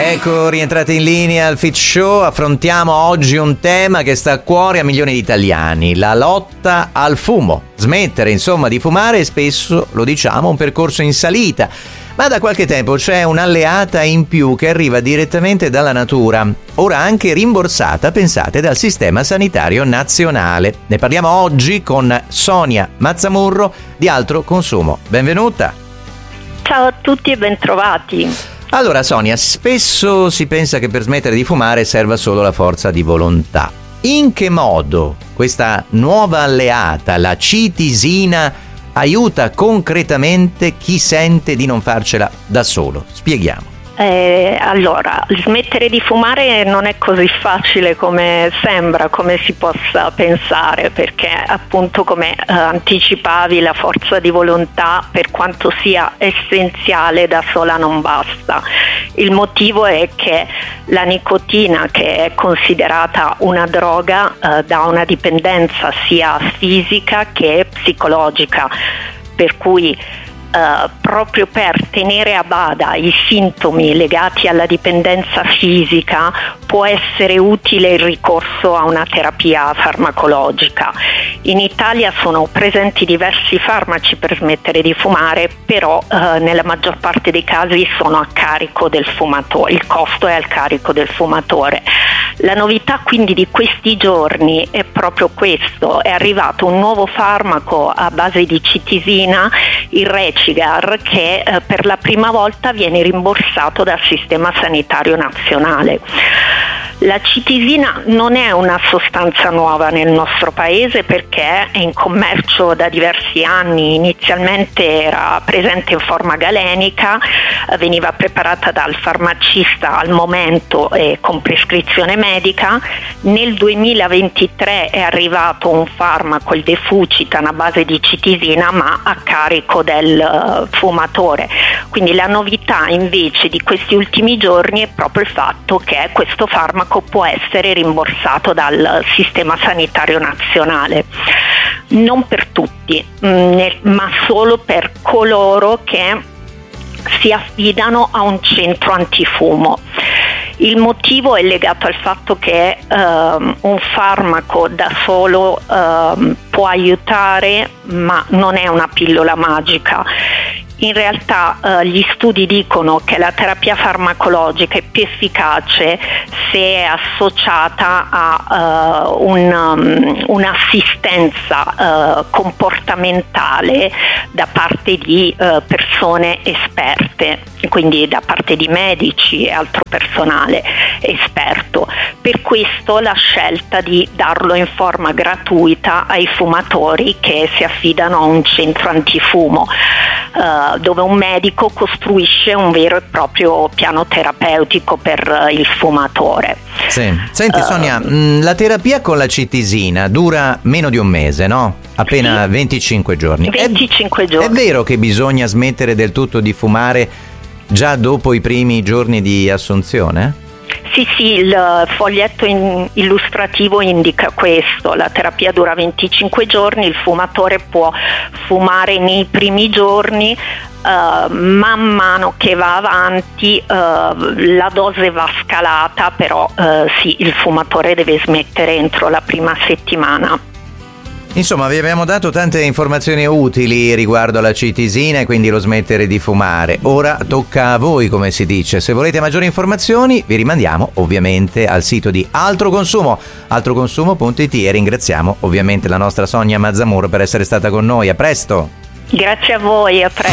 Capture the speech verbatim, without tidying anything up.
Ecco, rientrate in linea al Fit Show. Affrontiamo oggi un tema che sta a cuore a milioni di italiani: la lotta al fumo. Smettere, insomma, di fumare è spesso, lo diciamo, un percorso in salita. Ma da qualche tempo c'è un'alleata in più che arriva direttamente dalla natura, ora anche rimborsata, pensate, dal Sistema Sanitario Nazionale. Ne parliamo oggi con Sonia Mazzamurro di Altro Consumo. Benvenuta. Ciao a tutti e bentrovati. Allora Sonia, spesso si pensa che per smettere di fumare serva solo la forza di volontà. In che modo questa nuova alleata, la citisina, aiuta concretamente chi sente di non farcela da solo? Spieghiamo. Eh, allora, smettere di fumare non è così facile come sembra, come si possa pensare, perché appunto, come eh, anticipavi, la forza di volontà, per quanto sia essenziale, da sola non basta. Il motivo è che la nicotina, che è considerata una droga, eh, dà una dipendenza sia fisica che psicologica, per cui Uh, proprio per tenere a bada i sintomi legati alla dipendenza fisica può essere utile il ricorso a una terapia farmacologica. In Italia sono presenti diversi farmaci per smettere di fumare, però uh, nella maggior parte dei casi sono a carico del fumatore, il costo è al carico del fumatore. La novità quindi di questi giorni è proprio questo: è arrivato un nuovo farmaco a base di citisina, il Recigar, che eh, per la prima volta viene rimborsato dal Sistema Sanitario Nazionale. La citisina non è una sostanza nuova nel nostro paese, perché è in commercio da diversi anni. Inizialmente era presente in forma galenica, veniva preparata dal farmacista al momento e con prescrizione medica. Nel duemilaventitré è arrivato un farmaco, il Defucitan, a base di citisina ma a carico del fumatore. Quindi la novità invece di questi ultimi giorni è proprio il fatto che questo farmaco può essere rimborsato dal Sistema Sanitario Nazionale. Non per tutti, ma solo per coloro che si affidano a un centro antifumo. Il motivo è legato al fatto che um, un farmaco da solo um, può aiutare, ma non è una pillola magica. In realtà eh, gli studi dicono che la terapia farmacologica è più efficace se è associata a uh, un, um, un'assistenza uh, comportamentale da parte di uh, persone esperte, quindi da parte di medici e altro personale esperto. Per questo la scelta di darlo in forma gratuita ai fumatori che si affidano a un centro antifumo, Uh, dove un medico costruisce un vero e proprio piano terapeutico per uh, il fumatore. Sì. Senti uh, Sonia, mh, la terapia con la citisina dura meno di un mese, no? Appena sì, venticinque giorni. venticinque è, giorni. È vero che bisogna smettere del tutto di fumare già dopo i primi giorni di assunzione? Sì, sì, il foglietto in illustrativo indica questo: la terapia dura venticinque giorni, il fumatore può fumare nei primi giorni, uh, man mano che va avanti uh, la dose va scalata, però uh, sì, il fumatore deve smettere entro la prima settimana. Insomma, vi abbiamo dato tante informazioni utili riguardo alla citisina e quindi lo smettere di fumare. Ora tocca a voi, come si dice. Se volete maggiori informazioni vi rimandiamo ovviamente al sito di Altro Consumo, altroconsumo punto it, e ringraziamo ovviamente la nostra Sonia Mazzamurro per essere stata con noi. A presto! Grazie a voi, a presto!